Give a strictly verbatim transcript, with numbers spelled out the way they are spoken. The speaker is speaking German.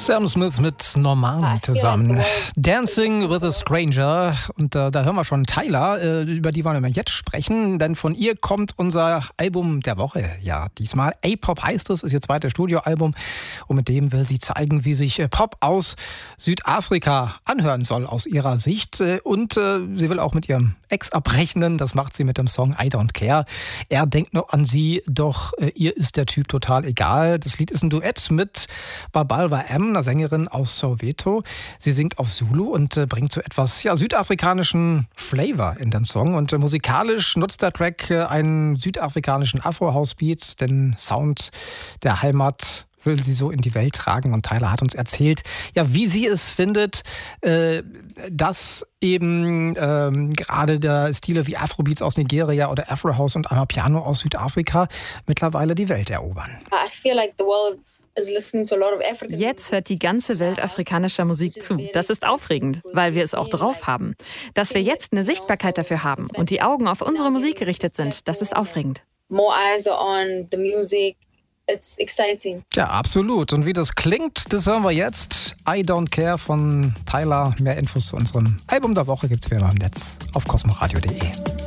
Sam Smith mit Normani zusammen. Dancing with a Stranger. Und äh, da hören wir schon Tyla, äh, über die wollen wir jetzt sprechen, denn von ihr kommt unser Album der Woche. Ja, diesmal A-Pop heißt es, ist ihr zweites Studioalbum und mit dem will sie zeigen, wie sich äh, Pop aus Südafrika anhören soll aus ihrer Sicht. Äh, und äh, sie will auch mit ihrem Ex abrechnen, das macht sie mit dem Song I Don't Care. Er denkt noch an sie, doch äh, ihr ist der Typ total egal. Das Lied ist ein Duett mit Babalwa M, einer Sängerin aus Soweto. Sie singt auf Zulu und äh, bringt so etwas ja, südafrikanischen Flavor in den Song. Und äh, musikalisch nutzt der Track äh, einen südafrikanischen Afro-House-Beat, den Sound der Heimat will sie so in die Welt tragen. Und Tyla hat uns erzählt, ja, wie sie es findet, äh, dass eben ähm, gerade der Stile wie Afrobeats aus Nigeria oder Afro-House und Amapiano aus Südafrika mittlerweile die Welt erobern. I feel like the world Jetzt hört die ganze Welt afrikanischer Musik zu. Das ist aufregend, weil wir es auch drauf haben. Dass wir jetzt eine Sichtbarkeit dafür haben und die Augen auf unsere Musik gerichtet sind, das ist aufregend. More eyes are on the music. It's exciting. Ja, absolut. Und wie das klingt, das hören wir jetzt. I Don't Care von Tyla. Mehr Infos zu unserem Album der Woche gibt's wie immer im Netz auf cosmoradio punkt de.